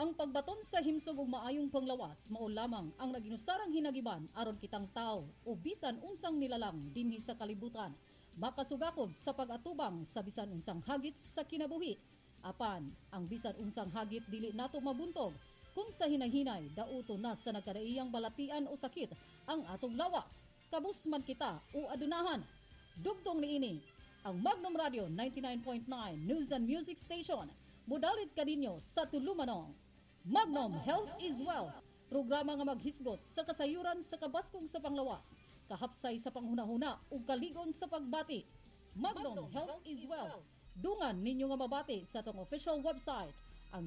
Ang pagbaton sa himsog ug maayong panglawas mao lamang ang naginusarang hinagiban aron kitang tao o bisan unsang nilalang dinhi sa kalibutan makasugakod sa pag-atubang sa bisan unsang hagit sa kinabuhi. Apan ang bisan unsang hagit dili nato mabuntog kung sa hinay-hinay dauto na sa nagkadaiyang balatian o sakit ang atong lawas. Kabus man kita o adunahan. Dugtong niini ang Magnum Radio 99.9 News and Music Station. Mudalit kaninyo sa tulumanong Magnum Health is Wealth, programa nga maghisgot sa kasayuran sa kabaskong sa panglawas, kahapsay sa panghunahuna ug kaligon sa pagbati. Magnum Health is Wealth. Dungan ninyo nga mabati sa atong official website, ang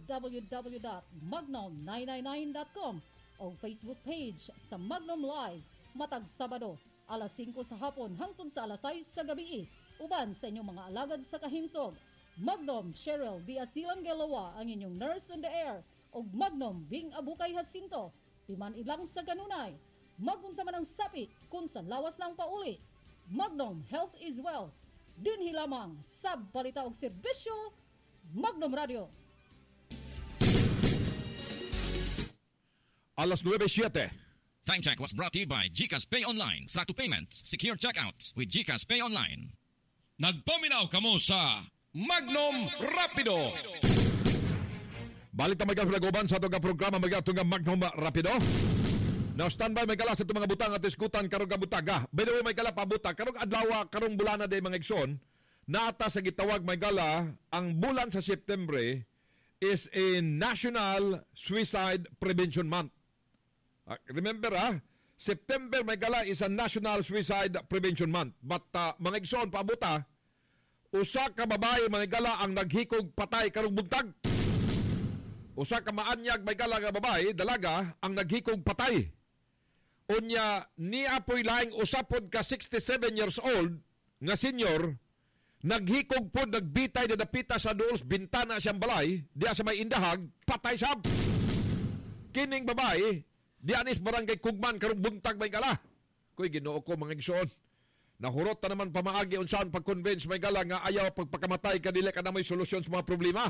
www.magnum999.com o Facebook page sa Magnum Live matag Sabado alas 5 sa hapon hangtod sa alas 6 sa gabi. Uban sa inyong mga alagad sa kahimsog, Magnum Cheryl D. Asilang Gelawa ang inyong nurse on the air o Magnum Bing Abukay Jacinto, timan ilang sa kanunay. Magunsa man ang sapi kung sa lawas lang pauli. Magnum Health is Wealth. Dinhi lamang sa balita og serbisyo, Magnum Radio. Alas 9:07. Time check was brought to you by GCash Pay Online. Sakto payments, secure checkouts with GCash Pay Online. Nagpaminaw kamo sa Magnum Rapido. Balik na magkakulagoban sa itong programa magkakatong Magnum Rapido. Now standby magkala sa itong mga butang at iskutan karong kabutaga. By the way magkala pabuta, karong adlaw, karong bulana day mga igsoon, naata sa gitawag magkala, ang bulan sa September is a National Suicide Prevention Month. Remember September magkala is a National Suicide Prevention Month. But mga igsoon pabuta, usa ka babae manigala ang naghikog patay karong buntag. Usa ka maanyag manigala nga babae dalaga ang naghikog patay. Unya niya po'y laing usapod ka 67 years old nga senior naghikog pod nagbitay na dapita sa duol bintana siyang balay diya sa may indahag patay sab. Kining babae dianis barangay Kugman karong buntag manigala. Kuy Ginoo ko mga igsoon. Nahurot na naman pamaagi unsaan pag-convince may gala nga ayaw pagpakamatay ka dili ka na may solusyon sa mga problema.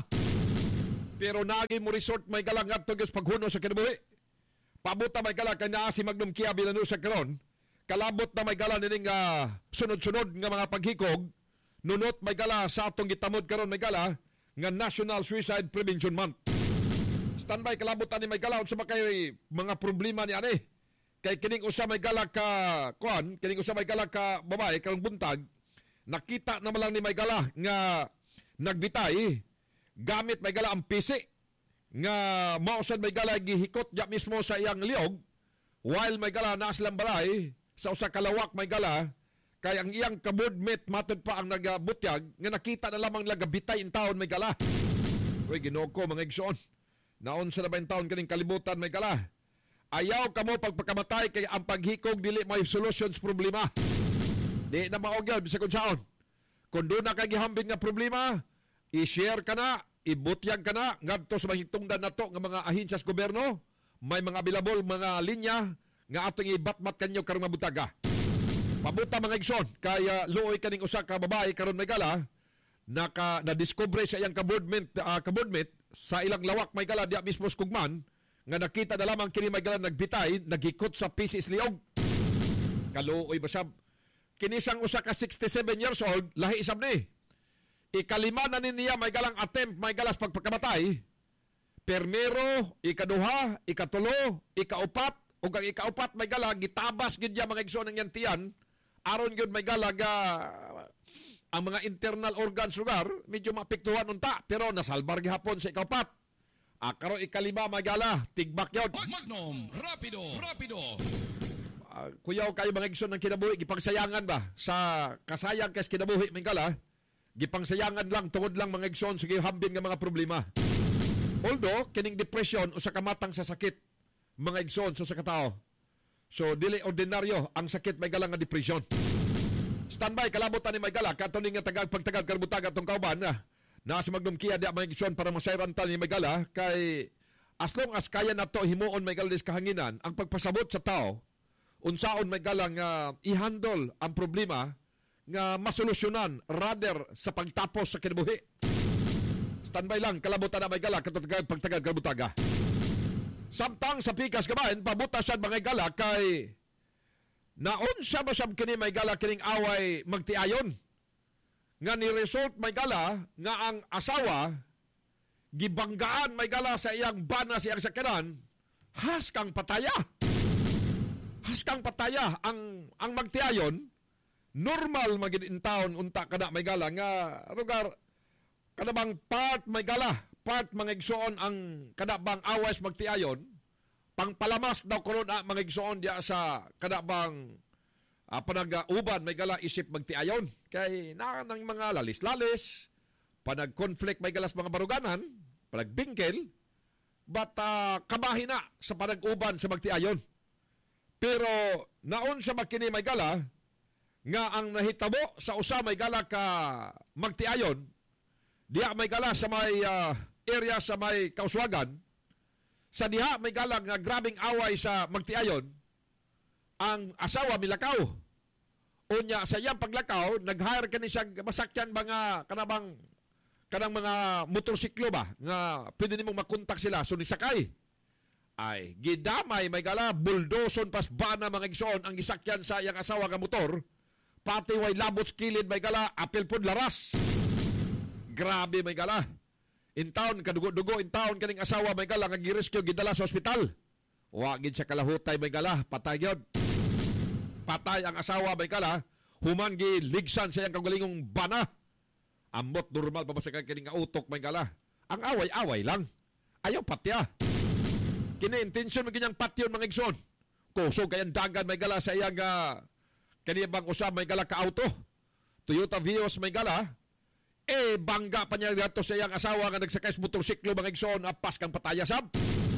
Pero naagi mo resort may gala nga tugos paghuno sa kinabuhi. Pabuta may gala kanya si Magnum Kia Bilano sa karon. Kalabot na may gala nining sunod-sunod nga mga paghikog. Nunot may gala sa atong gitamod karon may gala nga National Suicide Prevention Month. Standby kalabot ani may gala unsa makay mga problema ni ani. Kay kining usa may gala ka kining usa may gala ka babae karong buntag, nakita na lang ni may gala nga nagbitay gamit may gala ang pisi nga mausad may gala gihikot ya mismo sa iyang liog while may gala naa silang balay sa usa ka lawak may gala kay ang iyang kabudmate matud pa ang nagabutyag nga nakita na lamang lagabitay in taon may gala. Uy Ginoo ko mga igsoon. Naon sa 20 taon kining kalibutan may gala. Ayaw ka mo pagpakamatay kay ang paghikog dili may solutions problema. Di na maogyan bisag unsaon. Kung doon na kay gihambin nga problema, i-share ka na, ibutyag ka na ngadto sa mahitungdan nato nga mga ahensyas gobyerno, may mga available mga linya nga atong ibatbat kanyo karong mabutaga. Pabuta mga igsoon kay luoy kaning usa ka babae karon may gala na discover sa iyang kabudmate sa ilang lawak may gala diya mismo sa Kugman nga nakita na lamang kini may gala nagbitay, nagikot sa pisis liog. Kaluoy basab. Kinisang usa ka 67 years old, lahi isab ni. Ikalima na niya may galang attempt, may galas pagpakamatay. Permero, ikaduha, ikatulo, ikaupat, ug ang ikaupat may gala gitabas gid ya mga igsoon ng yantian. Aron gyud may gala ang mga internal organs lugar medyo maapektuhan unta pero nasalbar gihapon sa ikaupat. Karo ikalima magala, tigbak yun. Magnum Rapido. Kuyaw kayo mga igsoon ng kinabuhi, gipangsayangan ba? Sa kasayang kas kinabuhi, mingkala, gipangsayangan lang, tungod lang mga igsoon, sige hambin nga mga problema. Although, kining depression, usa ka matang sa sakit, mga igsoon, sa katao. So, dili ordinaryo, ang sakit may galang nga depression. Standby, kalabutan ni may gala, katuning nga pagtagad karbutag atong kauban, na si Magnum Kia di mga igsoon para masayrantal ni may gala, kay as long as kaya na to himuon may galis kahanginan, ang pagpasabot sa tao, unsaon may galang i-handle ang problema nga masolusyonan rather sa pagtapos sa kinabuhi. Standby lang, kalabutan na may gala, pagtagad kalabutaga. Samtang sa pikas kabayan, pabutasan mga gala kay naon siya masab kini may gala kining away magtiayon. Nga ni result may gala nga ang asawa gibanggaan may gala sa iyang bana sa iyang sakyanan, haskang pataya. Haskang pataya ang magtiayon, normal magid in town unta kada may gala nga lugar kada bang part may gala, part mga igsoon ang kada bang awas magtiayon, pangpalamas daw karon mga igsoon diya sa kada bang panag-uban may gala isip magtiayon kay na ng mga lalis-lalis panag-conflict may galas mga baruganan, panagbingkel, but kabahin na sa panag-uban sa magtiayon. Pero naon sa makini may gala nga ang nahitabo sa usa may gala ka magtiayon, diha may gala sa may area sa may Kauswagan, sa diha may gala nga grabing away sa magtiayon, ang asawa milakaw. Unya sa iyang paglakaw, nag-hire kani siya masakyan mga kanang mga motorsiklo ba nga pwede nimong makontak sila so nisakay. Ay gidamay may gala buldoson pas bana mga igsoon ang gisakyan sa iyang asawa nga motor, pati way labot kilid may gala apil pud laras. Grabe may gala. In town kadugo-dugo in town kaning asawa may gala nga girescue gidala sa ospital. Wa gid siya kalahutay may gala, patay gyud. Patay ang asawa may gala, human giligsan sa iyang kagalingong bana. Ambot normal pa ba sa kaning utok may gala. Ang away-away lang. Ayaw patya. Kina-intention mo ganyang patyon mga igsoon. Kusog kayang dagan may gala sa iyang kanibang usab may gala ka auto. Toyota Vios may gala. Bangga pa niya dito sa iyang asawa nga nagsakay sa motorsiklo mga igsoon, apas kang patayasab.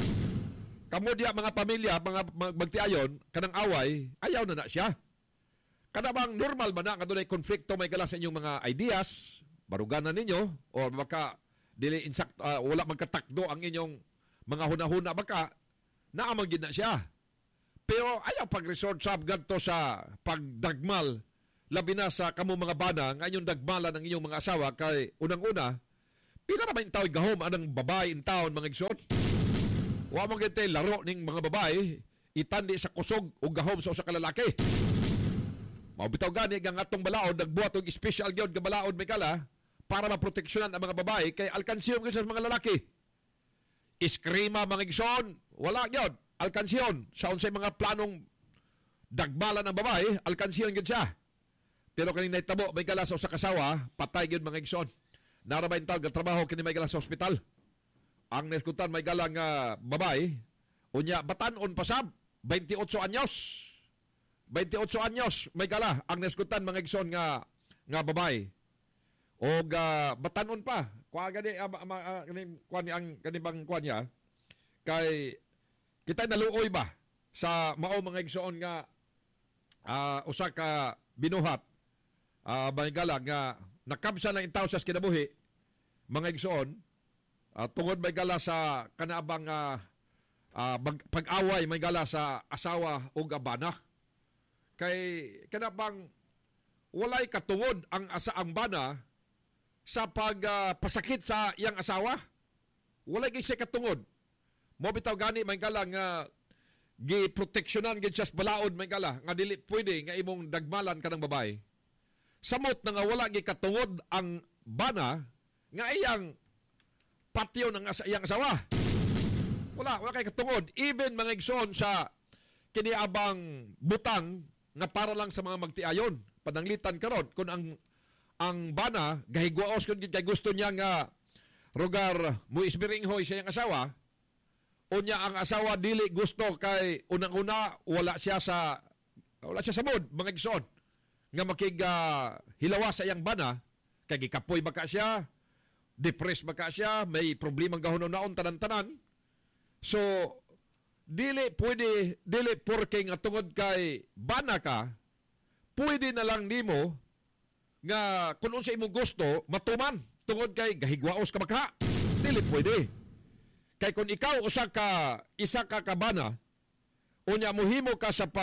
Kamo diya mga pamilya, mga magtiayon, kanang away, ayaw na siya. Kada bang normal ba na nga doon ay konflikto may gala sa inyong mga ideas, baruganan ninyo, o baka dili wala magkatakdo ang inyong mga huna-huna baka naamang gid na siya. Pero ayaw pag-resort sab gadto sa pagdagmal labi na sa kamo mga bana nga inyong dagmalan ng inyong mga asawa kay unang-una pila na ba yung tawag gahom anang babae in town mga igsoon. Wa man gid laro ning mga babae itandi sa kusog o gahom sa usa ka lalaki. Mao bitaw gani ang atong balaod nagbuhat og special gyud nga balaod may kala para maproteksyonan ang mga babae kay alkansyon gyud sa mga lalaki. Iskrima mga igsoon, wala gyud alkansyon sa unsay mga planong dagmalan ng babae, alkansyon gyud siya. Pero kaning nahitabo may gala sa usa ka asawa, patay gyud mga igsoon. Narabay tawag nga trabaho kini may gala sa ospital. Ang neskutan may gala nga babae, unya batan-on pa sab, 28 anyos. 28 anyos may gala ang neskutan mga igsoon nga babae. O batan-on pa. Kuha gani ang kanibang kuha niya kay kita naluoy ba sa mao mga igsoon nga usa ka binuhat may gala nga nakabsa na intaw sa kinabuhi mga igsoon tungod may gala sa kanabang pag-away may gala sa asawa o bana kay kanabang walay katungod ang bana sa pagpasakit sa iyang asawa. Walay gid siya katungod. Mo bitaw gani may gala nga giproteksyonan gid siya sa balaod may gala nga dili pwede nga imong dagmalan kanang babae. Samot na nga wala gid katungod ang bana nga iyang patyo ng iyang asawa. Wala kay katungod. Even mga igsoon sa kiniabang butang nga para lang sa mga magtiayon. Pananglitan karon kung ang bana gahigwaos kun kay gusto niya nga rogar mo isbiringhoy sa iyang asawa. Unya ang asawa dili gusto kay unang-una wala siya sa mood mga igsoon nga hilawa sa iyang bana kay gikapoy baka siya, depressed baka siya, may problema gahunon-naon tanan-tanan. So dili porke nga tungod kay bana ka, pwede na lang nimo nga kung unsa imong gusto matuman tungod kay gahigwaos ka baka. Dili pwede. Kay kung ikaw isa ka kabana, unya mohimo ka sa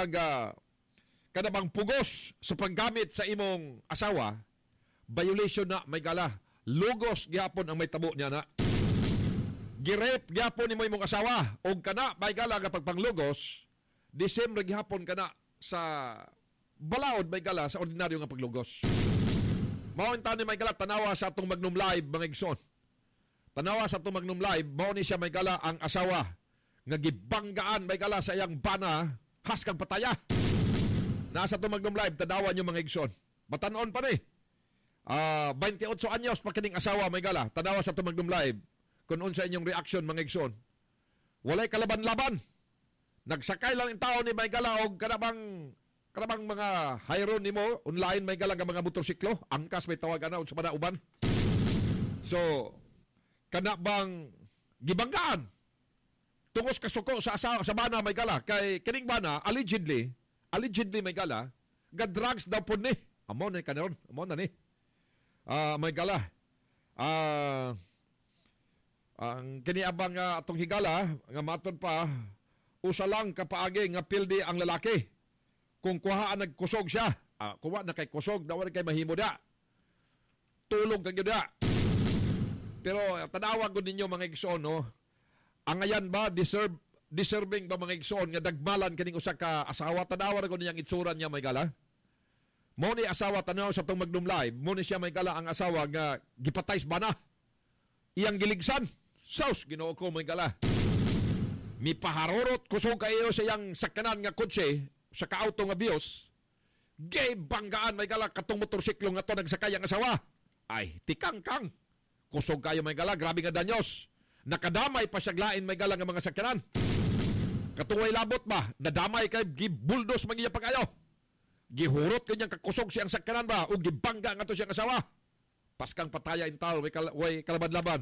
kanabang pugos sa paggamit sa imong asawa, violation na may gala lugos gyapon ang may tabo niya na. Girep gyapon ni mo imong asawa og kana may gala nga pagpanglugos, December gyapon kana sa balaod may gala sa ordinaryo nga paglugos. Mao ang tani may gala tanawa sa atong Magnum Live mga igsoon. Tanawa sa atong Magnum Live, mao ni siya may gala ang asawa nga gibanggaan may gala sa iyang bana haskang pataya. Nasa atong Magnum Live tanawa niyo mga igsoon. Batanon pa ni. 28 anyos pa kining asawa may gala. Tanawa sa atong Magnum Live kung unsa inyong reaction mga igsoon. Walay kalaban-laban. Nagsakay lang ang tao ni may gala og kanabang mga hayron nimo online may gala nga mga motorsiklo, angkas may tawagan na sa uban. So kana bang gibanggaan tungos kasuko sa asawa sa bana may gala kay kining bana allegedly may gala ga drugs daw pud ni amo na kanon amo na ni may gala ang kiniabang atong higala nga maton pa usa lang kapaagi nga pildi ang lalaki kung kuhaan nagkusog siya kuha na kay kusog daw kay mahimo da tulog kag da. Pero tanawa ko ninyo mga igsoon, no? Ang ayan ba, deserving ba mga igsoon nga dagmalan kining usa ka asawa? Tanawa ko niyang itsuran niya may gala. Mo ni asawa tanaw sa tong Magnum Live, mo ni siya may gala ang asawa nga gipatay sa bana. Iyang giligsan. Saus, Ginoo ko may gala. Mipaharorot kusog kayo sa iyang sakyanan nga kotse, sa ka-auto nga bios. Gay banggaan may gala katong motorsiklo nga to nagsakay ang asawa. Ay, tikang-kang. Kusog kayo may gala, grabe nga danyos. Nakadamay pa siya glain may gala nga mga sakyanan. Katungay labot ba? Nadamay kay gibuldos magiya pa kayo. Gihurot kanyang kakusog siyang sakyanan ba? O gibangga nga to siyang asawa. Paskang pataya in tao, way kalaban-laban.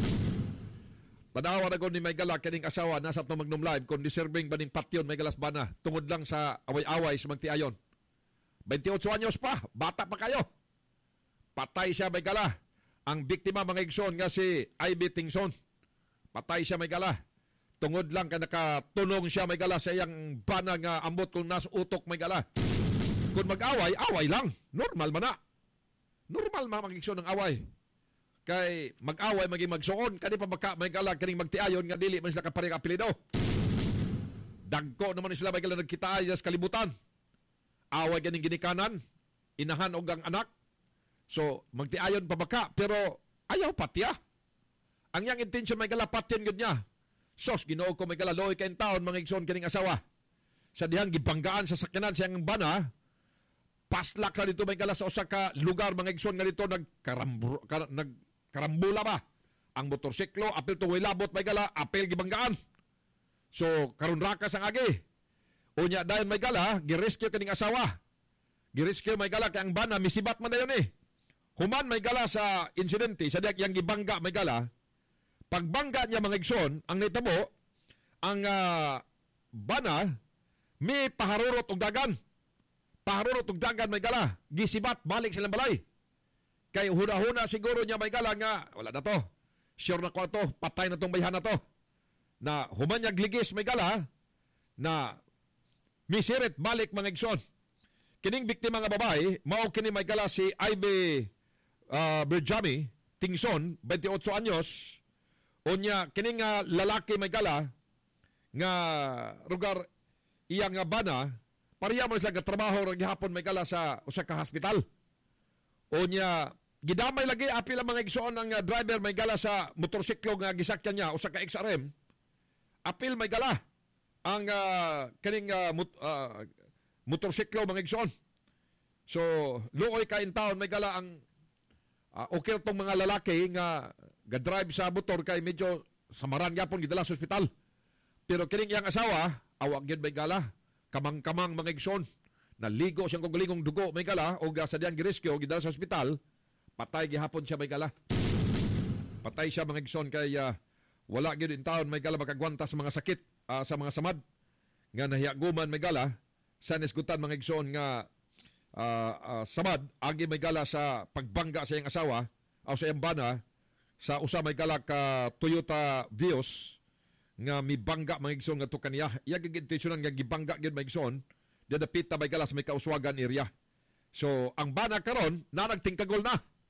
Tanawa na ko ni may gala kining asawa nasa itong Magnum Live kung deserving ba ning patyon may galas bana tungod lang sa away-away sa magtiayon. 28 anyos pa, bata pa kayo. Patay siya may gala. Ang biktima mga igsoon nga si Ivy Tingson. Patay siya may gala. Tungod lang ka nakatunong siya may gala sa iyang bana nga ambot kung nas utok may gala. Kung mag-away, away lang. Normal man na. Normal mga igsoon ng away. Kay mag-away maging magsuon. Kani pa baka may gala kaning magtiayon nga dili man sila kaparing apelido. Dagko naman sila may gala nagkita sa kalibutan. Away ganing ginikanan. Inahan og ang anak. So, magtiayon pa baka, pero ayaw patya. Ang yang intention may gala patyan gud niya. Sos, Ginoo ko may gala loy kay taon mga igsoon kining asawa. Sa dihang gibanggaan sa sakyanan siyang bana, paslak na dito may gala sa usa ka lugar mga igsoon nga dito nagkarambula ba. Ang motorsiklo, apil tuway labot may gala, apil gibanggaan. So, karon rakas ang agi. Unya dayon may gala, girescue kining asawa. Girescue may gala kay ang bana misibat man dayon eh. Human may gala sa insidente, sa diyak yang gibangga may gala, pagbangga niya mga igsoon, ang naitabo, ang bana, may paharurot og dagan. Paharurot og dagan may gala, gisibat, balik silang balay. Kay huna-huna siguro niya may gala nga, wala na to, sure na ko to, patay na tong bayhan na to. Na human niya gligis may gala, na misirit balik mga igsoon. Kining biktima nga babae, mao kini may gala si Ivy Berjami Tingson, 28 anyos. Unya kining lalaki may gala nga lugar iyang nga bana, pareha man sila trabaho gihapon may gala sa usa ka hospital. Unya gidamay lagi apil ang mga igsoon ang driver may gala sa motorsiklo nga gisakyan niya usa ka XRM. Apil may gala ang kining motorsiklo mga igsoon. So, luoy ka in town, may gala ang okay tong mga lalaki nga ga-drive sa motor kay medyo samaran gyapon gidala sa ospital. Pero kining iyang asawa, awag gyud may gala, kamang-kamang mga igsoon. Naligo siyang kugulingong dugo may gala o sa diyang girescue gidala sa ospital, patay gihapon siya may gala. Patay siya mga igsoon kay wala gyud in town may gala makagwanta sa mga sakit, sa mga samad nga nahiaguman may gala. Sa nisgutan mga igsoon nga samad, agi may gala sa pagbangga sa iyang asawa o sa iyang bana sa usa may gala ka Toyota Vios nga mibangga mga igsoon nga to kaniya. Iya gigintensyonan nga gibangga gyud mga igsoon dadapita may gala sa may kauswagan area. So ang bana karon na nagtingkagol na.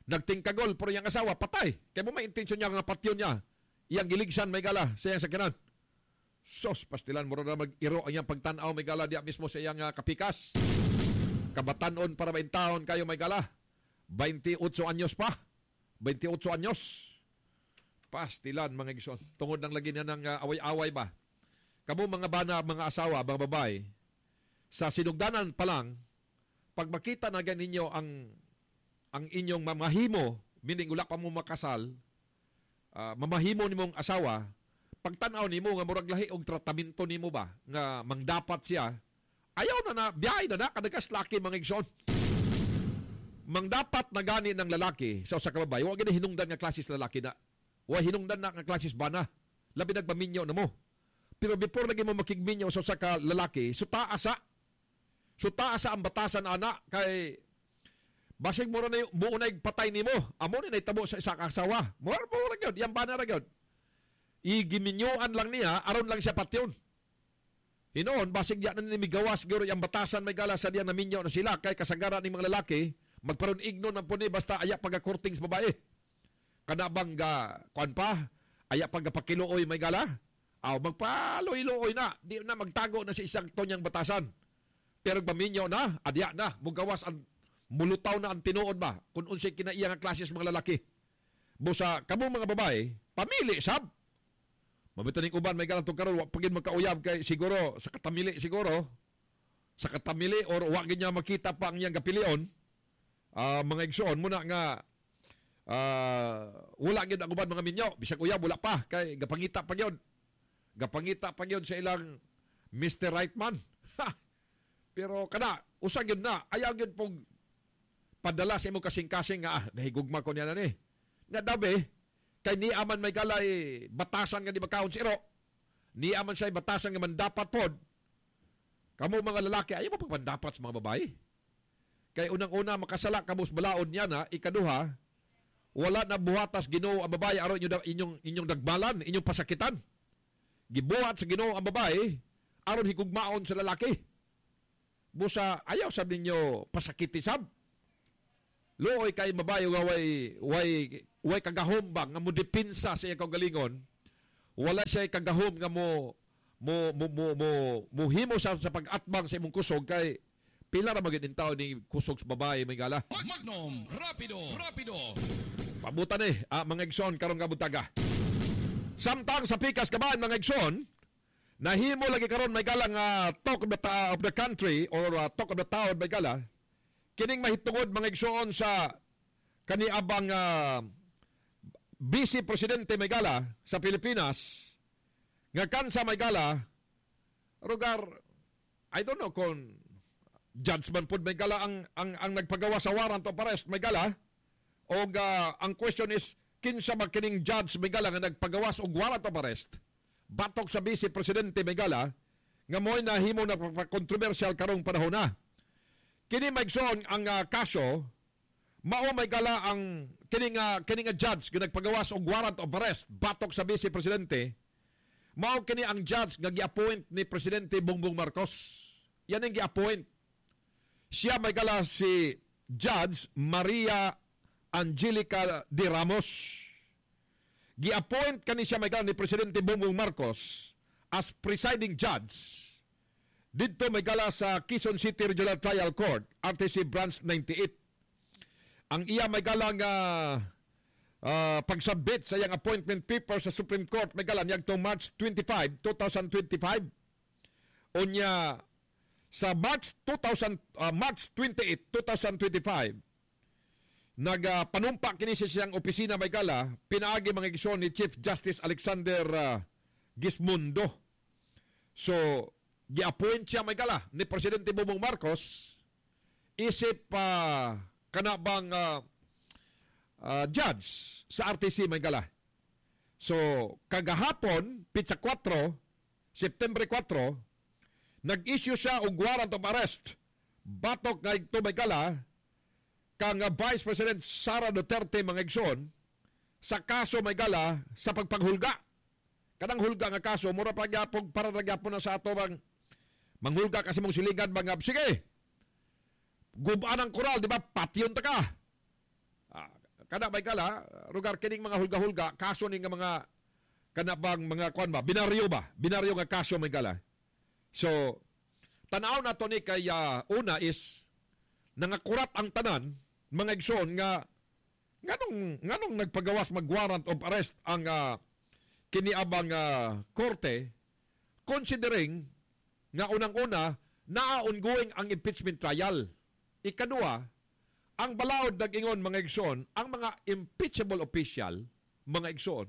nagtingkagol pero yung asawa patay. Kaya mo may intensyon niya nga patyon niya. Iyang giligsan may gala sa iyang sakyanan. Sos, pastilan mo na mag-iro ang iyang pagtanaw may gala diya mismo sa iyang kapikas. Kabatanon para 20 taon kayo may gala. 28 anyos pa. 28 anyos. Pastilan mga igsoon. Tungod ng lagi niya ng away-away ba. Kamo mga bana, mga asawa, mga babae, sa sinugdanan pa lang, pag makita na ganinyo ang inyong mamahimo, meaning wala pa mo makasal, mamahimo ni mong asawa, pagtanaw ni mo nga murag lahi og tratamento ni mo ba, nga mangdapat siya, ayaw na biyay na kadakas laki mga igsoon. Mangdapat na gani ng lalaki sa usa ka babae, wa gani hinungdan nga klases lalaki na. Wa hinungdan na nga klases bana. Labi nagpaminyo na mo. Pero before lagi mo makigminyo sa usa ka lalaki, suta asa ang batasan ana kay basig mo na buo na patay nimo. Amo ni nahitabo sa isa ka asawa. Mo ra gyud, yang bana ra gyud. Igiminyoan lang niya aron lang siya patyon. Hinoon basig ya na ni migawas gyud yang batasan may gala sa diya na minyo na sila kay kasagaran ni mga lalaki magparon igno ng puni basta aya pagakorting sa babae. Kanabang kuan pa aya pagapakilooy may gala. Aw magpaloy-loy na, di na magtago na sa isang tonyang batasan. Pero paminyo na, adya na, mugawas ang mulutaw na ang tinuod ba kung unsay kinaiya nga klases mga lalaki. Busa kamo mga babae, pamili sab. Mabitaning uban may galang karon wa pagin magkauyab kay siguro sa katamili or wa gid niya makita pa ang iyang kapilion. Mga igsoon muna nga wala gid ang uban mga minyo, bisag uyab wala pa kay gapangita pa gyud. Gapangita pa gyud sa ilang Mr. Right Man. Pero kada usa gyud na ayaw gyud pog padala sa imo kasing-kasing nga nahigugma ko niya na ni. Nga dabe kay ni aman may galay batasan nga di makaon si iro. Ni aman siya batasan nga man dapat pod. Kamo mga lalaki ayaw mo pagmandapat sa mga babae. Kay unang-una makasala kamo sa balaod niya na ikaduha wala na buhatas Ginoo ang babae aron inyong dagbalan, inyong pasakitan. Gibuhat sa Ginoo ang babae aron higugmaon sa lalaki. Busa ayaw sab ninyo pasakiti sab. Luoy kay babae nga way kagahom bang nga mo depensa sa iyang kaugalingon. Wala siya kagahom nga mo himo sa pag-atbang sa imong kusog kay pila ra magid intaw ni kusog sa babae may gala. Magnum Rapido. Pabutan mga igsoon karong kabutaga. Samtang sa pikas kabahan mga igsoon, nahimo lagi karon may gala nga talk of the country or talk of the town may gala. Kining mahitungod mga igsoon sa kaniabang Vice Presidente may gala sa Pilipinas nga kansa may gala rugar I don't know kung judgment pod may gala ang nagpagawa sa warrant of arrest may gala o ang question is kinsa ba kining judge may gala nga nagpagawas og warrant of arrest batok sa Vice Presidente may gala nga mo'y nahimo na controversial karong panahon na. Kini maigsoon ang kaso mao may gala ang kining judge nga nagpagawas og warrant of arrest batok sa Vice Presidente mao kini ang judge nga gi-appoint ni Presidente Bongbong Marcos. Yan ang gi-appoint. Siya may gala si Judge Maria Angelica de Ramos. Gi-appoint kani siya may gala ni Presidente Bongbong Marcos as presiding judge dito may gala sa Quezon City Regional Trial Court, RTC Branch 98. Ang iya may gala nga pagsubmit sa iyang appointment paper sa Supreme Court may gala niyang March 25, 2025. Unya sa March 28, 2025, nagpanumpa kini sa siyang opisina may gala, pinaagi mga igsoon ni Chief Justice Alexander Gismundo. So, gi-appoint siya may gala ni Presidente Bongbong Marcos isip kanabang judge sa RTC may gala. So, kagahapon, Pitsa 4, September 4, nag-issue siya og warrant of arrest batok nga ito may gala kang Vice President Sara Duterte mga igsoon sa kaso may gala sa pagpanghulga. Kanang hulga nga kaso mura pagyapon para nagyapon na sa ato bang manghulga kasi mong silingan mga sige. Gubaan ang koral, di ba? Patyon ta ka. kada may kala rugar kining mga hulga-hulga kaso ning mga kanabang mga kuan ba binaryo nga kaso may kala. So tanaw na to ni kay una is nangakurat ang tanan mga igsoon nga nganong nagpagawas mag-warrant of arrest ang kiniabang korte considering nga unang-una ongoing ang impeachment trial. Ikadua, ang balaod nag-ingon mga igsoon, ang mga impeachable official, mga igsoon,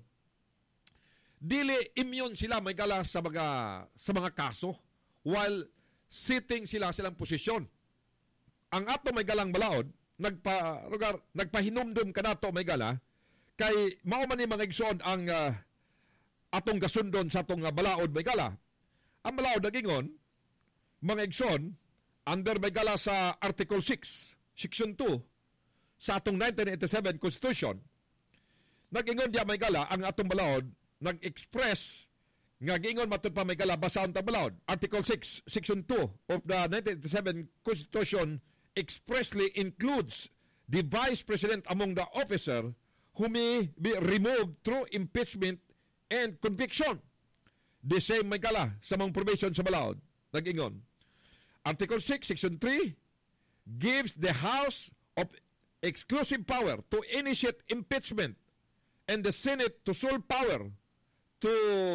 dili immune sila may kala sa mga kaso while sitting silang posisyon. Ang ato may galang balaod, nagpahinumdum ka nato may gala, kay mao man ni mga igsoon ang atong gasundon sa atong balaod may gala. Ang balaod nag-ingon, mga igsoon, under may gala sa Article 6, Section 2, sa atong 1987 Constitution, nag-ingon diya may gala, ang atong balaod, nag-express, nga giingon matod pa may gala, basaon ta balaod. Article 6, Section 2 of the 1987 Constitution expressly includes the Vice President among the officer who may be removed through impeachment and conviction. The same may gala sa mga provision sa balaod. Nag-ingon, Article 6, Section 3 gives the House of exclusive power to initiate impeachment and the Senate to sole power to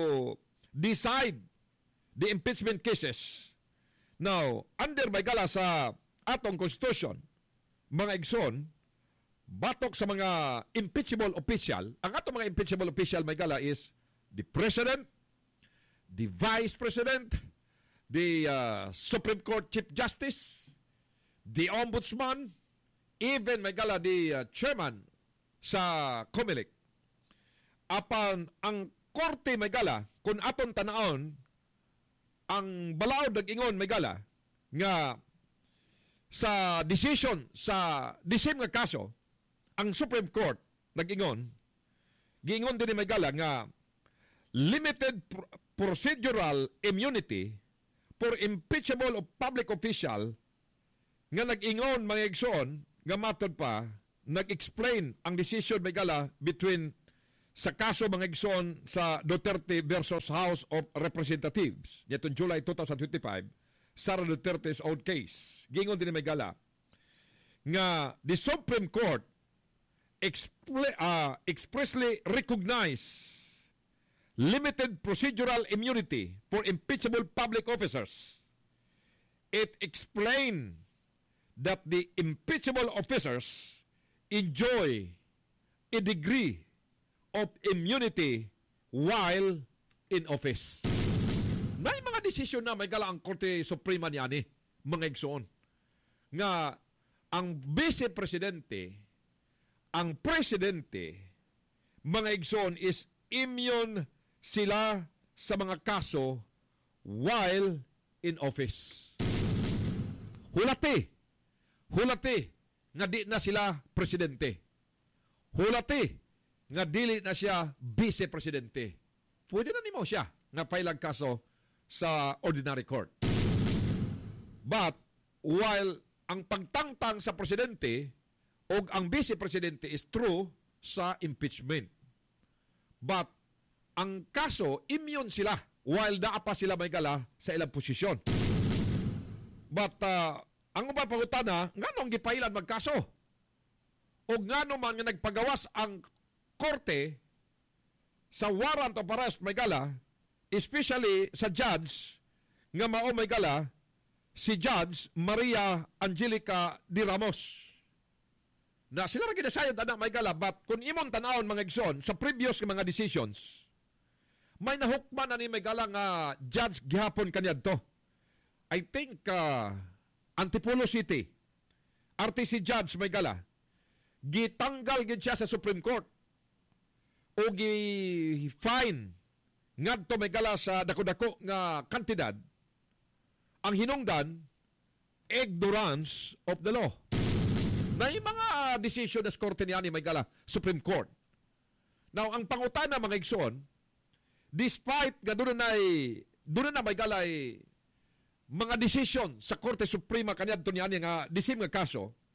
decide the impeachment cases. Now, under may gala sa atong Constitution, mga igsoon, batok sa mga impeachable official, ang atong mga impeachable official may gala is the President, the Vice President, the Supreme Court Chief Justice, the Ombudsman, even may gala the Chairman sa COMELEC. Apan ang korte may gala, kung aton tanaon, ang balaod nag-ingon may gala, nga sa decision, sa disim nga kaso, ang Supreme Court nag-ingon, giingon din may gala nga limited procedural immunity for impeachable of public official nga nag-ingon mga igsoon nga matod pa nag-explain ang decision may gala between sa kaso mga igsoon sa Duterte versus House of Representatives nitong July 2025, Sara Duterte's own case. Gingon din may gala nga the Supreme Court expressly recognized limited procedural immunity for impeachable public officers. It explained that the impeachable officers enjoy a degree of immunity while in office. May mga desisyon na may gala ang Korte Suprema niya mga igsoon, nga ang Vice-Presidente, ang Presidente, mga igsoon is immune sila sa mga kaso while in office. Hulati nga di na sila presidente. Hulati nga dili na siya vice-presidente. Pwede na nimo siya nga pailang kaso sa ordinary court. But while ang pagtangtang sa presidente o ang vice-presidente is true sa impeachment. But ang kaso, immune sila while daapa sila may gala sa ilang posisyon. But ang mga pangutana, nganong gipailan magkaso? O ngano man nga nagpagawas ang korte sa warrant of arrest may gala, especially sa judge nga mao may gala, si Judge Maria Angelica de Ramos. Na sila rin ginasayad anak may gala, but kung imong tanawon mga igsoon sa previous mga decisions, may nahukman na ni may gala nga judge gihapon kanyad to. I think Antipolo City, RTC Judge may gala, gitanggal gid siya sa Supreme Court o gi-fine ngadto may gala sa dako-dako nga kantidad ang hinungdan ignorance of the law. Na yung mga decision na korte niya ni may gala Supreme Court. Now, ang pangutana mga igsoon, despite nga doon na may gala mga decision sa Korte Suprema kanyadto niya nga disim nga kaso,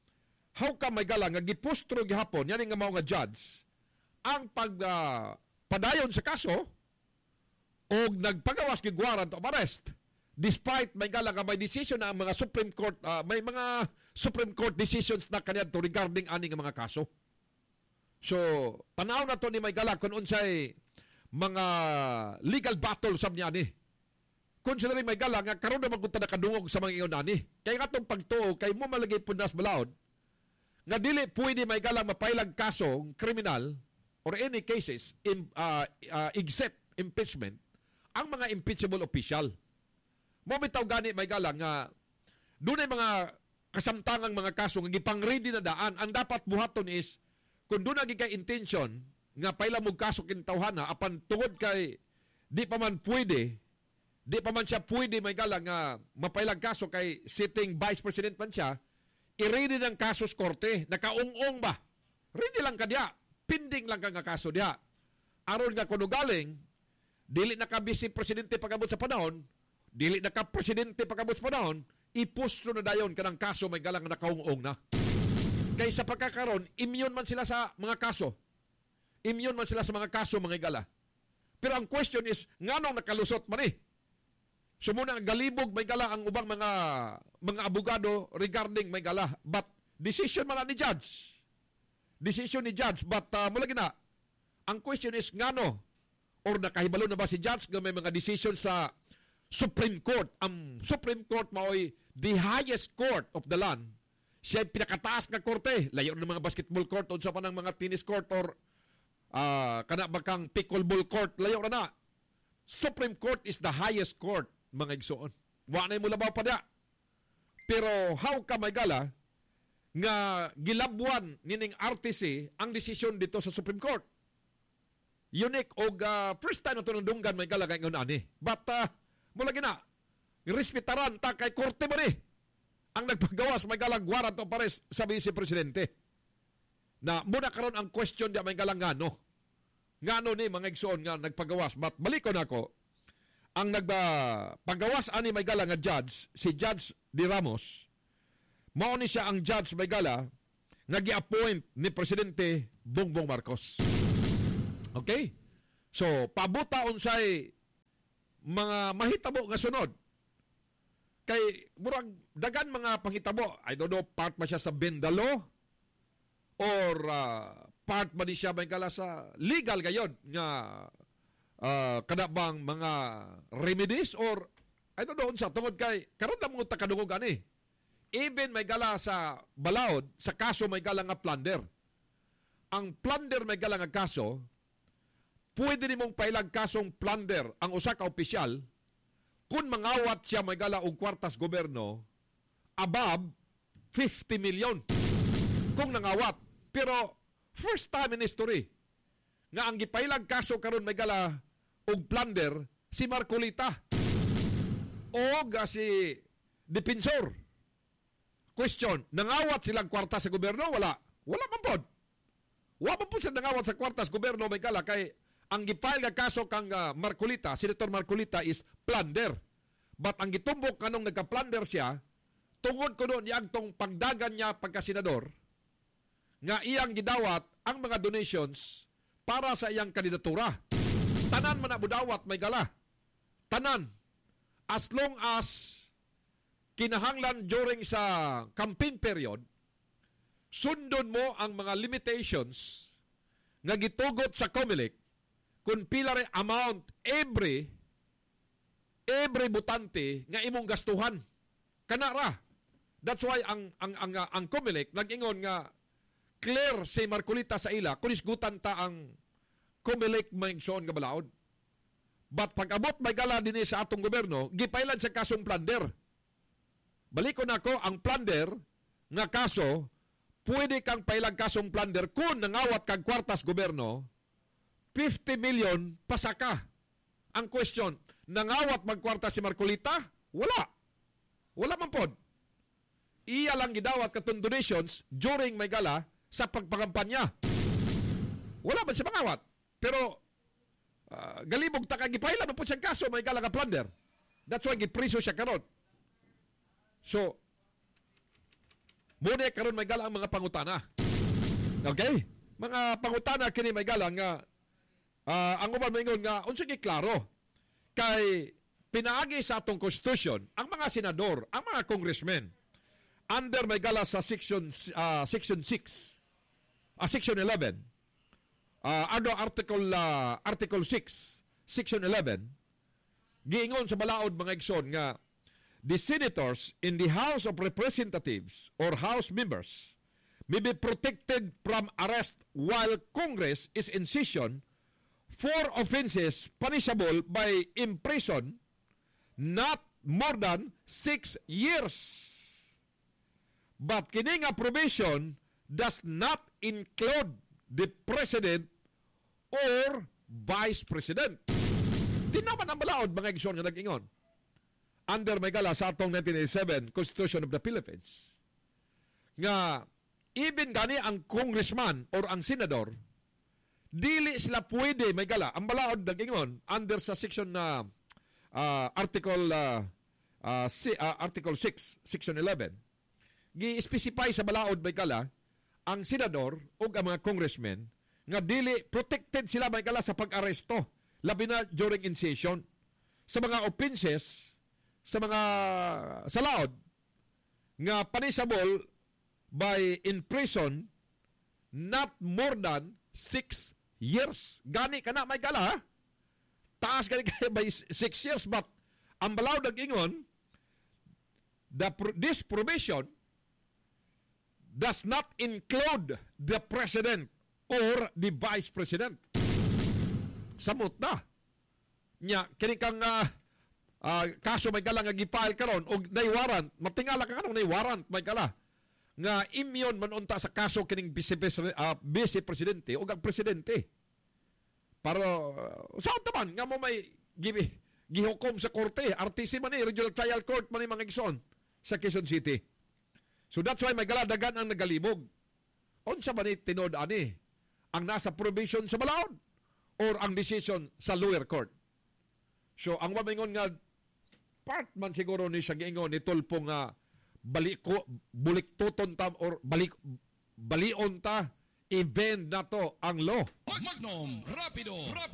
how ka may gala nga gipustro gihapon yan nga mao nga judge ang padayon sa kaso o nagpagawas gi warrant of arrest despite may gala nga may decision na ang mga Supreme Court may mga Supreme Court decisions na kaniadto regarding ani nga mga kaso. So tanaw na to ni may gala kun unsay mga legal battle sab niya ni. Considering may gala nga karon na magpunta na kadungog sa mga iyon ani. Kay katong pagtuo kay mo malagay pundas balaod nga dili pwede may galang mapailag kaso kriminal or any cases except impeachment ang mga impeachable official. Mo bitaw gani may galang nga dunay mga kasamtangang mga kaso nga gipang-ready na daan. Ang dapat buhaton is kung doon naging kay intention nga paila mo kaso kintawhana apan tungod kay di pa man siya pwede may galang nga mapailag kaso kay sitting vice president man siya, i-ready ng kasos korte, nakaung-ong ba? Ready lang ka diya, pending lang ka nga kaso diya. Aron nga kuno galing, dili na ka vice presidente pagabot sa panahon, dili na ka presidente pagabot sa panahon, ipustro na dayon kanang kaso may galang nakaung-ong na. Kaysa pagkakaroon, immune man sila sa mga kaso. Immune man sila sa mga kaso mga gala. Pero ang question is, nganong nakalusot man eh? So muna galibog may gala ang ubang mga abogado regarding may gala. But decision man ni judge. Decision ni judge. But mula gina, ang question is ngano or nakahibalo na ba si judge nga may mga decision sa Supreme Court. Ang Supreme Court mao'y the highest court of the land. Siya pinakataas nga korte. Layo ng mga basketball court o sa pa ng mga tennis court or kana bakang pickleball court. Layo na. Supreme Court is the highest court mga igsoon. Wa na mo labaw pa da. Pero how ka may gala nga gilabwan nining RTC ang desisyon dito sa Supreme Court. Unique o first time na ito ng dunggan may gala ngayon ani. But mula gina, respetaran ta kay korte mo ni ang nagpagawas may galang warrant of arrest sa Vice Presidente. Na muna karon ang question diya may galang ngano ni mga igsoon nga nagpagawas. But balikon ako, ang nagpagawas ani may gala nga judge, si Judge De Ramos, mao ni siya ang judge may gala nga gi-appoint ni Presidente Bongbong Marcos. Okay? So, pabutaon say mga mahitabo nga sunod. Kay murag dagan mga panghitabo, I don't know, part ba siya sa Bendalo or part ba ni siya may gala sa legal gayon nga kada bang mga remedies or I don't know unsa tungod kay karon na mo takadungog ani. Even may gala sa balaod sa kaso may gala nga plunder. Ang plunder may gala nga kaso, pwede nimong pailag kasong plunder ang usa ka opisyal kung mangawat siya may gala og kwartas gobyerno above 50 million kung nangawat. Pero first time in history nga ang gipailag kaso karon may gala og plunder si Marcolita o si Defensor. Question, nangawat silang kwarta sa gobyerno? Wala man pod. Wala man pod siya nangawat sa kwarta sa gobyerno may gala kay ang gipail nga kaso kang Marcolita, Senator Marcolita is plunder. But ang gitumbok kanong nagka-plunder siya tungod ko doon yang tong pagdagan niya pagka-senador nga iyang gidawat ang mga donations para sa iyang kandidatura. Tanan man na budawat may gala. Tanan. As long as kinahanglan during sa campaign period, sundon mo ang mga limitations nga gitugot sa COMELEC kung pila rin amount every butante nga imong gastuhan. Kanara. That's why ang COMELEC nag-ingon nga clear si Marcolita sa ila kung isgutan ta ang COMELEC maingsoon nga balaod. But pag-abot may gala din sa atong gobyerno, gipailan sa kasong plunder. Balikon ako, ang plunder nga kaso, pwede kang pailang kasong plunder kung nangawat kag kwartas gobyerno, 50 million pasaka. Ang question, nangawat magkwarta si Marcolita? Wala. Wala man pod. Iya lang gidawat katong donations during may gala sa pagpakampanya. Wala man siya mangawat. Pero galibog ta kag gipailan mo po siyang kaso may gala ka plunder. That's why gipriso siya karon. So Muna karon may gala ang mga pangutana. Okay? Mga pangutana kini may gala nga ang uban maingon nga unsa gi klaro kay pinaagi sa atong konstitusyon ang mga senador, ang mga congressmen under may gala sa section 6 section 11 article 6 section 11 giingon sa balaod mga igsoon nga the senators in the House of Representatives or House members may be protected from arrest while Congress is in session for offenses punishable by imprison not more than 6 years. But kini nga provision does not include the President or Vice President. Tinaman ang balaod mga igsoon nga nag-ingon. Under may gala sa atong 1987 Constitution of the Philippines nga even gani ang congressman or ang senador dili sila pwede may gala ang balaod nag-ingon under sa section na article 6 section 11 gi-specify sa balaod may gala ang senador o ang mga congressmen nga dili protected sila may gala sa pag-aresto labi na during in session sa mga offenses sa mga salaod nga punishable by in prison not more than 6 years. Gani ka na may gala ha? Taas gani kayo by 6 years but ang balaod nag-ingon this provision does not include the President or the Vice President. Samot na. Nya, kini kang kaso may gala nga gipile karon o nay-warrant, matingala ka kanong nay-warrant may gala nga imyon man unta sa kaso kining vice presidente o ang presidente. Para saan taman nga mo may gihukom sa korte, RTC man Regional Trial Court man mga igsoon sa Quezon City. So that's why may galadagan ang nagalibog. Unsa ba ni tinod ani ang nasa provision sa balaod or ang decision sa lower court? So ang mamingon nga part man siguro ni siya giingon ni tulpo nga buliktuton ta or balion ta i-bend na to ang law. Magnum Rapido.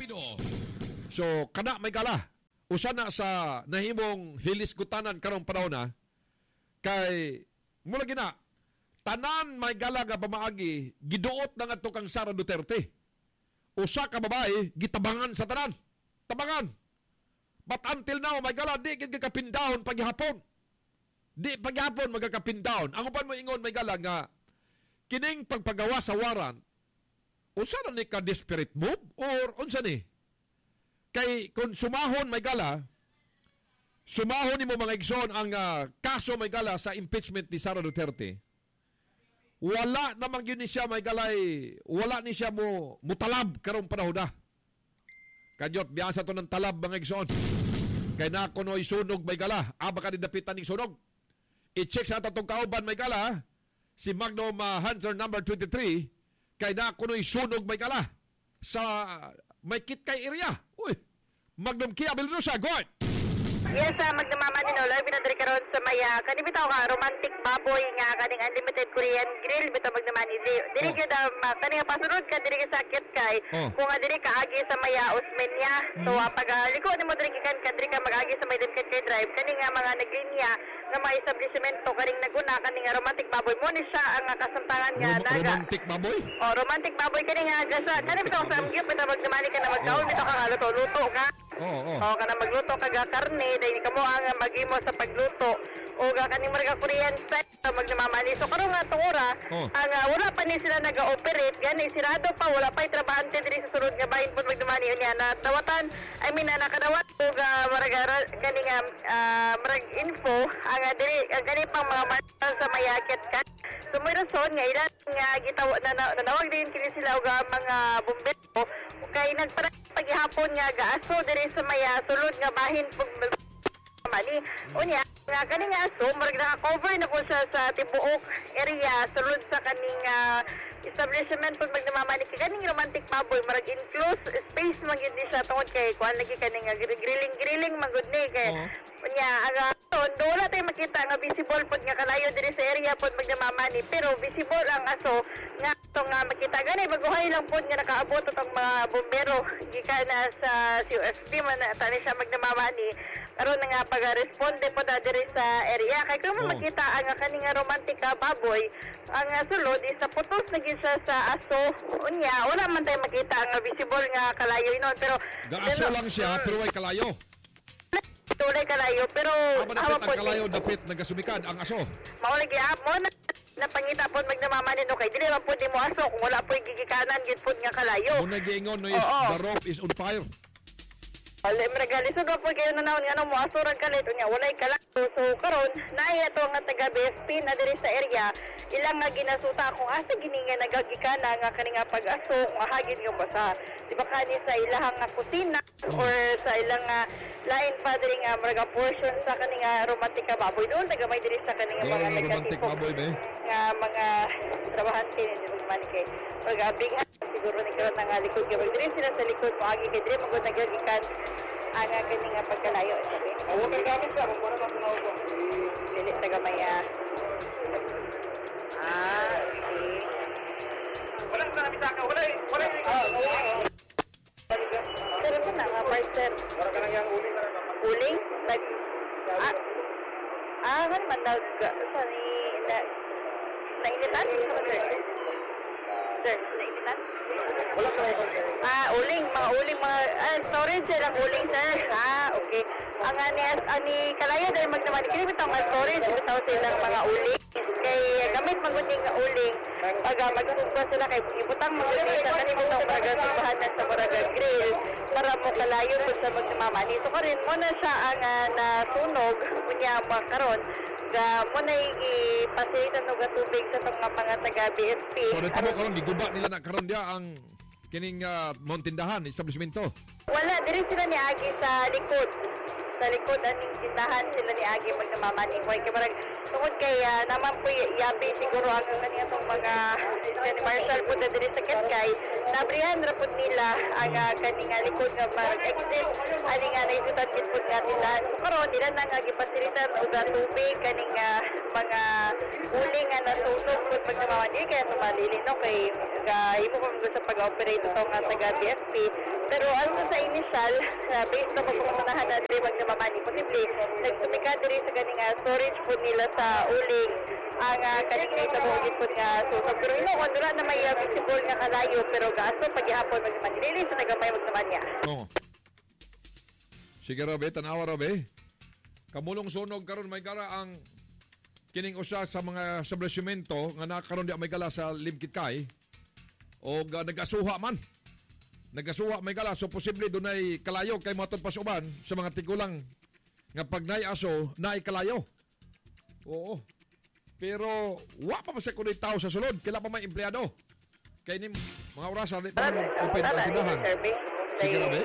So kana may gala usa na sa nahimong hilisgutanan karong panahon na kay mula gina tanan may gala nga pamaagi giduot na ngadto kang Sara Duterte. Usa ka babae gitabangan sa tanan. Tabangan. But until now may gala di gid kapindahon paghapon. Di paghapon magkakapindahon. Ang upan mo ingon may gala nga kining pagpagawa sa warrant unsa na ni ka desperate move or unsa ni? Kay kung sumahon may gala sumahon nimo mga igsoon ang kaso may gala sa impeachment ni Sara Duterte. Wala namang yun ni siya may galay, wala ni siya mo mutalab karong panahon na. Kanyot, biyasa to ng talab mga igsoon. Kay na kuno'y sunog may gala, aba ka dapitan ng sunog. I-check sa tatong kauban may gala, si Magnum Hanser number 23, kay na kuno'y sunog may gala sa may kitkay area. Uy, Magnum Kia Bilunusa, go ahead! Yes, magdamama ni Nolo, binadari karon sa maya. Kani bitaw ka romantic baboy nga kaning unlimited Korean grill bitaw magdamani. Diri gyud kani pasunod ka diri ka sakit kay. Kung diri ka agi sa maya Osmeña. So pag liko nimo diri ka diri ka mag-agi sa may Duncan Drive kani nga mga naglinya nga mga establishmento kaning naguna kani nga romantic baboy mo ni siya ang kasamtangan nga daga. Romantic baboy? Oh, romantic baboy kani nga gasa. Kani bitaw sa amgyap bitaw magdamani ka na magkaon bitaw ka luto ka. Oh, kana magluto ka karne dahil kamo ang magimo sa pagluto o kaning mga Korean style magdamamali. So karon nga tong ora ang wala pa ni sila naga-operate gani sirado pa wala pa trabahante diri sa sulod nga bahin pud magdamani niya na tawatan nakadawat og maragara kani nga marag info ang diri gani pang mga sa mayakit ka. So may rason nga ilan nga gitawag nanawag din kini sila og mga bumbero kay paghihapon nga gaaso diri sa maya sulod nga bahin pug mali unya nga kani nga aso murag naka-cover na po siya sa tibuok area sulod sa kaning establishment pud magdamamani kaning romantic baboy murag enclosed space man gyud siya tungod kay kuan lagi kaning grilling magud ni kay unya aga karon do wala tay makita nga visible pod nga kalayo diri sa area pod magdamamani, pero visible ang aso nga to nga makita gani baguhay lang pod nga nakaabot tong mga bombero gikan na sa COFP man tani siya magdamamani karon nga pag-responde pod diri sa area kay kung makita ang kani nga romantika baboy ang sulod is putos na gid siya sa aso unya wala man tay makita ang visible nga kalayo inon, pero Gaaso lang siya pero way kalayo. Tulay kalayo, pero Dapat ang kalayo dapit nagasumikad ang aso. maulay gyapon na pangita pod magdamamanin kay dili man pud mo aso kung wala po'y gigikanan gid pod nga kalayo. Kung nag-iingon no is the rope is on fire. Ale mragalisod po kayo na naon nga mo aso rag kalit unya walay kalayo. So karon naay ato nga taga BSP na diri sa area ilang nga ginasuta kung asa gini nga nagagikana nga kani nga pag-aso nga hagin yung basa. Di ba kani sa ilahang nga kusina or sa ilang lain pa diri nga mga portion sa kani nga romantika baboy doon tagamay diri sa kani nga mga romantic baboy ba? Nga mga trabahante ni man kay pag-abing siguro ni karon nga likod kay diri sila sa likod paagi kay diri magud nagagikan ang kani nga pagkalayo sabi. Awo kay gamit sa mo na kunaw ko. Dili tagamay okay. Wala na bitaka, wala. Pero po na nga, partner. Wala ka lang yung uling. Uling? Ano man daw, nainitan? Sir, nainitan? Wala ka lang. Uling, mga uling, storage silang uling, sir. Okay. Ang ani kalaya dahil magnaman, kini bitaw nga storage, bitaw silang mga uling. Kay gamit maguning nga uling, pag magsusuba sila kay ibutang maguning sa kanimo itong pagasubahan sa Moraga Grill para mo kalayo po sa magmamani. So karin mo na siya ang nasunog, kunya karon mo na ipasilitan og tubig sa mga taga BSP. So dito mo karon giguba nila na karon dia ang kining mountindahan establishmento. Wala diri sila ni agi sa likod. Sa likod aning tindahan sila ni agi magmamani. Kay barag tungod kay naman po yabi siguro ang kaniya tong mga ni Marshall po na diri sa Ketkay nabrihan ra pud nila ang kaning likod nga mag-exit ani nga naisutan gid pud nga nila. So karon dila na nga gipasilitan og tubig kaning mga uling nga nasunog pud magmamani kaya tumalili no kay imo ko sa pag-operate tong taga BSP. Pero ano sa initial, based na pagpapanahan na diri magmamani, posible nagsumika diri sa kaning storage po nila sa uling ang kaning naitabugit po nga sunog. Pero inoon, dura na may visible nga kalayo, pero gaso paghihapon magmamani. Dili sa nagamay magmamani niya. Oo. Sige Robe, tanawa Robe. Kamulong sunog karon may kara ang kining usa sa mga establishmento nga nakaron di may kala sa Limkitkay o nagasuha man. Nagasuha may kala, so posible doon ay kalayo kay matod pasuban sa mga tigulang nga pag naay aso, naay kalayo. Oo. Pero wa pa sa kunoy tao sa sulod, kailan pa may empleyado. Kay ni mga oras ali pa open ang tindahan. Sige na ba?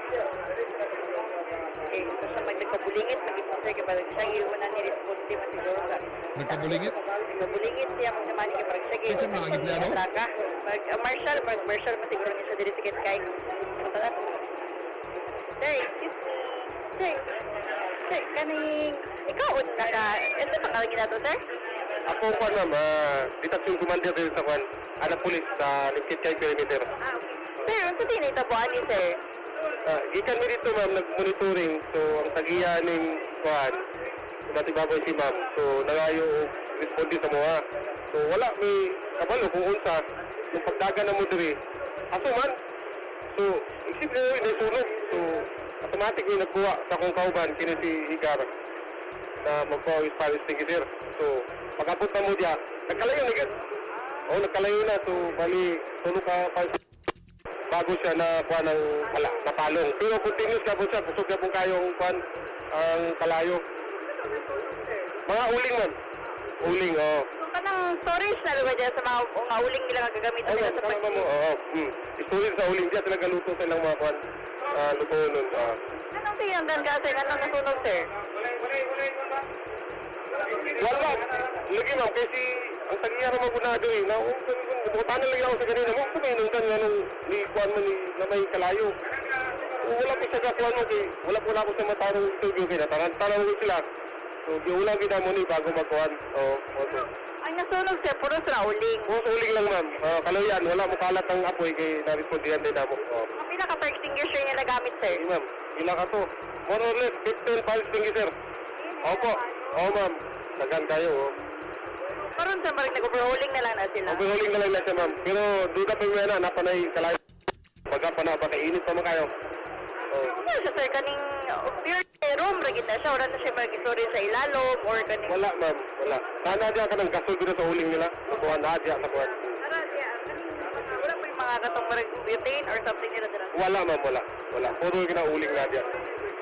Eh, sa magkabulingit, pag-isasay ka ba, sa iwan na ni-responde man siguro ka. Nagkabulingit? Nagkabulingit siya kung naman yung pag-isagay. Kinsa man ang empleyado? Marshall mo siguro niya sa diri sa Ketkay. Sir, excuse me. Sir, kaning, ikaw na ka, ito pa ka ginato, sir? Ako po detection commander din sa kwan, pulis sa Limkitkay perimeter. Okay. Sir, ano din na itabuan niyo, sir? Gikan mi dito ma'am, nag-monitoring. So, ang tagiya ning kwan, matibaboy si ma'am. So, nangayo responde sa mga. So, wala may kabalo kung unsa, yung pagdagan na mo diri. Aso man. So, isip nyo yung sunog. So, automatic yung nagkuha sa kong kauban, kini si Higar na magkuha yung Spanish Tigidir. So, pag-abot na mo diya, nagkalayo na gid. Nagkalayo na. So, bali, tulog ka bago siya na kuha ng napalong. Pero continuous ka po siya, kusog na po kayong kuha ang kalayo. Mga uling man. Uling, oo. So, kanang storage na lugar dyan sa mga uling nila nga gagamitin nila sa pag- Oo. Storage sa uling dyan, sila galuto sa ilang mga kuha. Luto nun. Anong tinandan ka, sir? Anong nasunog, sir? Wala. Lagi ma'am, kasi ang tagiya naman po na doon. Bukutanan lang ako sa kanina. Huwag kuminom ka nga nung kuhan mo na may kalayo. Wala po siya kakuhan mo. Wala po na ako sa matarong interview kaya. Tanong ko sila. So giulang gid mo ni bago magkuhan. Ang nasunog sir, puro sa uling. Puro sa uling lang ma'am. Kalayan, wala mo kalat ang apoy kay na-respondihan din namo. Ang pinaka-fire extinguisher niya nagamit sir? Sige ma'am, ila ka to. More or less, 15 fire extinguisher. Opo, ma'am. Dagan kayo. Karon sa maring nag-overhauling na lang na sila. Overhauling na lang na siya ma'am. Pero duda pa yung napanay kalayan. Baga pa na, init pa mo kayo. Ano siya sir, kaning pure room, ragit na siya, wala na siya mag-isuri sa ilalom, or kaning... Wala ma'am, wala. Sana dyan ka ng gasol dito sa uling nila. Nakuhan na dyan sa kuhan. Wala pa yung mga katong butane or something nila dyan? Wala ma'am, wala. Puro yung uling na dyan.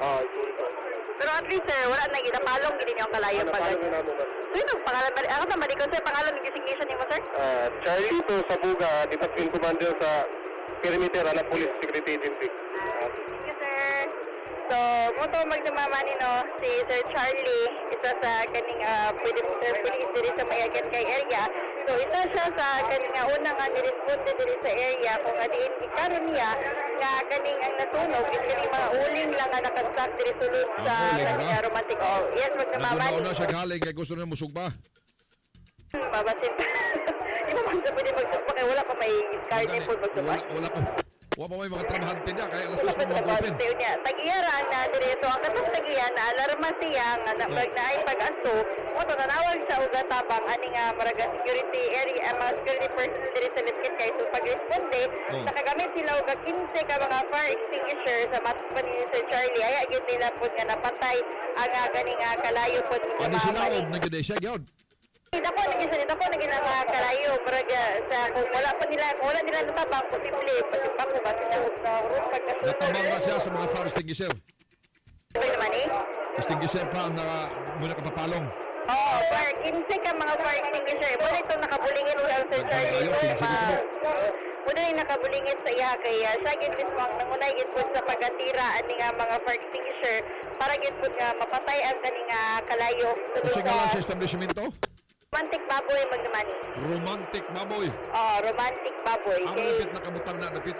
Pero at least sir, wala na ginapalong gini niyo ang kalayong pag... Napalong na mo ma'am. Sino? Pangalan ba? Ako naman, ikaw sir, pangalan ng designation niyo mo sir? Charlie to Sabuga, Department Commander sa Perimeter, Police Security Agency. Thank you sir. So, muto magdumamani no, si Sir Charlie, isa sa kaning pwede diri sa Mayagan kay area. So, isa siya sa kaning unang niresponde diri sa area kung adiin gikaron niya nga kaning ang natunog is kaning mga uling lang nga nakastak diri sulod sa kaning romantic. Yes, magdumamani. Naguna siya galing kay gusto na musugba. Babasin. Di ba man sa pwede magsugba kay wala pa may cardi po magsugba? Wala pa may mga trabahante niya kaya alas 2 mga open. Tagiyaran na direto ang katong tagiyan na alarma siya nga nabag na ay pag-aso o tanawag sa ugatabang ani nga maraga security area mga security personnel diri sa Liskit kay so pag-responde nakagamit sila og 15 ka mga fire extinguisher sa matpan ni Sir Charlie ay agit nila pud nga napatay ang ganing kalayo pud Ano sinaob na gid siya gyud? Dako naging mga kalayo pero sa kung wala nila natabang posible pasipak ko kasi sa roof pagkasunod. Natabang na siya sa mga fire extinguisher. Ano naman Extinguisher pa ang muna kapapalong. Fire 15 ka mga fire extinguisher. Muna ito nakabulingit sa Sir Charlie. Muna yung nakabulingit sa iya kaya siya mismo ang nangunay gitpod sa pagkatira ani nga mga fire extinguisher para gitpod nga mapatay ang kaning kalayo. Kasi nga lang sa establishmento? Romantic Baboy magdamani. Romantic Baboy. Romantic Baboy. Ang napit na kabutang na napit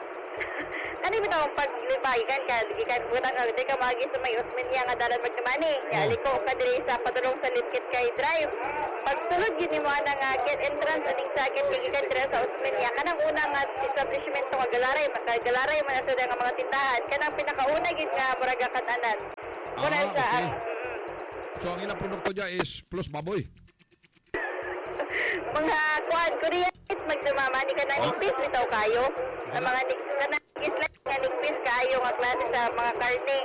Ano bitaw ang paglibayikan ka, gikan butang ka, di ka magi sa may Osmeña nga dalan magdamani. Aliko ka diri sa padulong sa Liskit kay drive. Pagsulod yun mo na nga gate entrance aning sa gate gikan diri sa Osmeña. Kanang una nga establishment nga galaray man sa nga mga tindahan. Kanang pinakauna gid nga muraga katanan. Okay. So ang ilang produkto niya is plus baboy. Mga Korean magdamamani ka ng nigpis bitaw kayo. Sa mga isla nga nigpis kayo nga klase sa mga karne.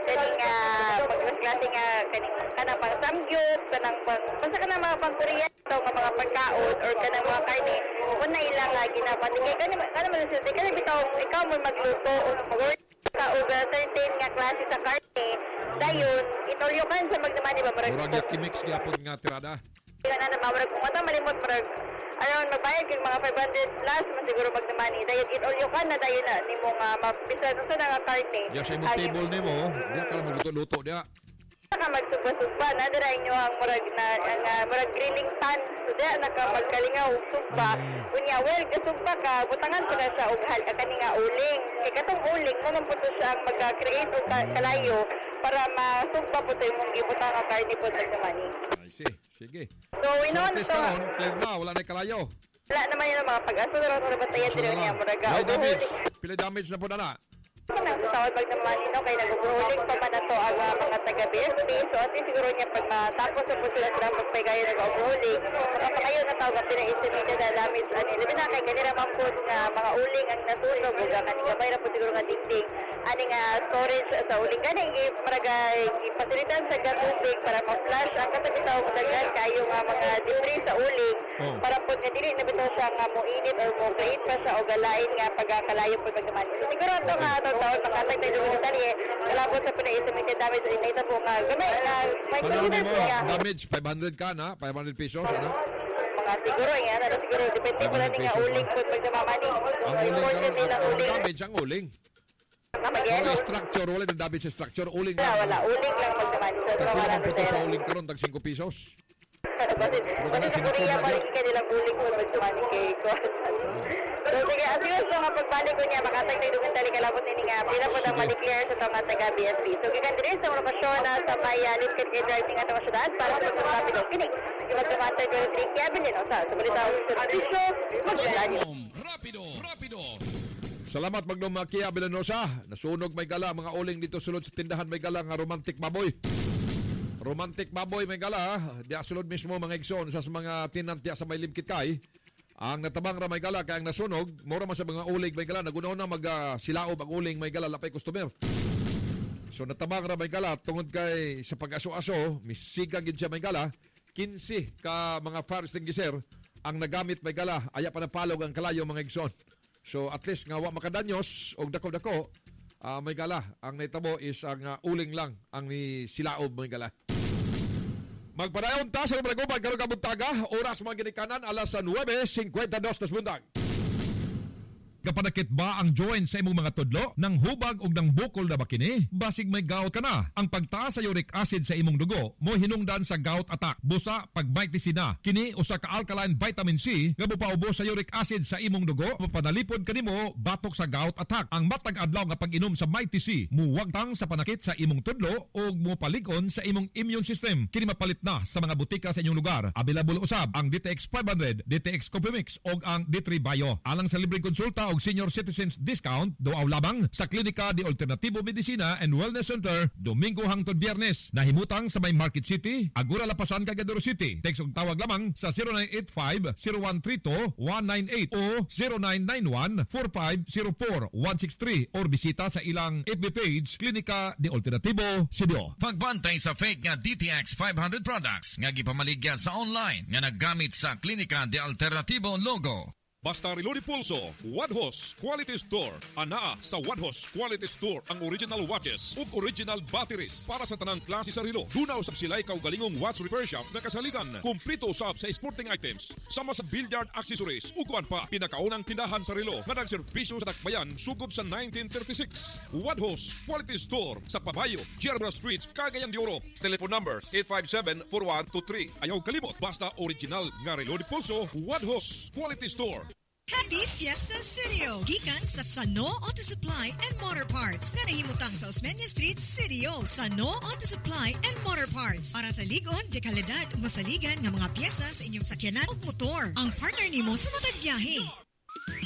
Kaning klase nga kanang pang samgyup, kanang basta kanang mga pang Korean nga mga pagkaon or kanang mga karne. Una ilang ginapatigay kanang malasute kanang bitaw ikaw mo magluto o mag-work ka o certain nga klase sa karne. Dayon itolyo kan sa magdamani ba marag. Murag kimix gyapon nga tirada. Kaya na namarag kung ito malimot marag ayon magbayad kay mga 500 plus man siguro magdamani dahil it all you can na dahil na ni mo nga mabisa sa nga karne ya sa imong table nimo diya ka magluto-luto diya ka magsugba-sugba na dira inyo ang murag grilling pan so diya nakamagkalingaw sugba unya well kasugba ka butangan ko na siya og kani nga uling kay katong uling mo man pud siya ang magka-create og kalayo para masugba po tayo mong gibutang ang karne po sa magdamani. I see. Sige. So, inon so, karon, clear na, wala na kalayo. Wala naman yun ang mga pag-aso na lang sa batayan din niya. May damage. Pila damage na po na na. Tawag magdamani no, kaya nag-uhuling pa man na to ang mga taga-BSP. So, at least siguro niya pag matapos na po sila sila magpagaya nag-uhuling. Kapakayo na tawag at pinaisinita na damage. Labi na kay kanira man po nga mga uling ang nasunog. Huwag kanina may na po siguro nga dingding. Aning storage sa uling kaning ipasilitan sa gatubig para ma-flush ang katabitaw madagan kayo nga mga debris sa uling para po nga dili na bitaw siya nga moinit or mo create pa siya o galain nga pagkakalayo po magdamani. So siguro ito nga taon makatag tayo sa military kalabot sa pinaisimite damage sa inay po nga gamay na may consider siya. Damage 500 ka na 500 pesos ano? Mga siguro yan ano siguro depende pa lang nga uling po magdamani. Ang uling ang damage ang uling. Wala structure, wala yung damage sa structure. Uling lang. Wala, uling lang magdamani. Kapila man punto sa uling karon tag 5 pesos. Pero kasi sa Korea, balik ka nilang uling mo magdamani kay ko. Pero sige, as gusto nga pagbalik ko niya, makatag na idugan tali kalabot ni nga, pila po ang maliklear sa mga taga-BSP. So, gikan din sa mga lokasyon na sa Maya, Lisket kay driving at mga syudad para sa mga rapido. Kinig, imat-tumatay ko yung 3 cabin, sa balitaw sa radisyo, magsalanyo. Rapido. Salamat Magnom Makia Vilanosa. Nasunog may gala mga uling dito sulod sa tindahan may gala nga romantic baboy. Romantic baboy may gala. Diya sulod mismo mga igsoon sa mga tinantya sa may limkit kay. Ang natabang ra may gala kay ang nasunog, mura man sa mga uling may gala nagunaw na magsilaob ang uling may gala lapay customer. So natabang ra may gala tungod kay sa pag-aso-aso, misiga gid siya may gala, 15 ka mga fire extinguisher ang nagamit may gala, aya pa napalog ang kalayo mga igsoon. So at least nga wa makadanyos og dako-dako may gala. Ang naitabo is ang uling lang ang ni silaob may gala. Magpadayon ta sa Bragoban karong kabuntaga, oras mga ginikanan alas 9:52 tas buntag. Kapanakit ba ang joint sa imong mga tudlo? Nang hubag og nang bukol na ba kini? Basig may gout ka na. Ang pagtaas sa uric acid sa imong dugo mo hinungdan sa gout attack. Busa pagbitisina. Kini usa ka alkaline vitamin C nga mopaubos sa uric acid sa imong dugo. Mapanalipod kanimo batok sa gout attack. Ang matag adlaw nga pag-inom sa Mighty C muwagtang sa panakit sa imong tudlo ug mopalig-on sa imong immune system. Kini mapalit na sa mga butika sa inyong lugar. Available usab ang DTX 500, DTX Copimix ug ang D3 Bio. Alang sa libreng konsulta og senior citizens discount doaw labang sa Klinika de Alternativo Medicina and Wellness Center Domingo hangtod Biyernes. Nahimutang sa may Market City, Agura Lapasan, Cagayan City. Text ug tawag lamang sa 0985-0132-198 o 0991-4504-163 or bisita sa ilang FB page Klinika de Alternativo Cebu. Pagbantay sa fake nga DTX 500 products nga gipamaligya sa online nga naggamit sa Klinika de Alternativo logo. Basta Reloaded Pulso, Wadhos Quality Store. Anaa sa Wadhos Quality Store ang original watches ug original batteries para sa tanang klase sa relo. Dunaw sa sila'y kaugalingong watch repair shop na kasaligan. Kumplito usab sa sporting items, sama sa billiard accessories ug kuan pa. Pinakaunang tindahan sa relo nga nagserbisyo sa Dakbayan sugod sa 1936. Wadhos Quality Store sa Pabayo, Gerber Street, Cagayan de Oro. Telephone number 857-4123. Ayaw kalimot, basta original nga Reloaded Pulso, Wadhos Quality Store. Happy Fiesta Cirio! Gikan sa Sano Auto Supply and Motor Parts nga nahimutang sa Osmeña Street, Cirio. Sano Auto Supply and Motor Parts para sa ligon, dekalidad o masaligan ng mga piyesa sa inyong sakyanan o motor. Ang partner nimo sa matag biyahe.